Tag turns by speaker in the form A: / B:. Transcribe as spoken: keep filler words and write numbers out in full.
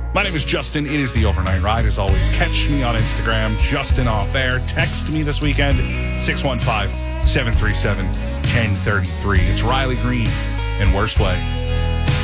A: My name is Justin. It is the Overnight Ride. As always, catch me on Instagram, Justin Off Air. Text me this weekend, six one five, seven three seven, one zero three three. It's Riley Green and Worst Way.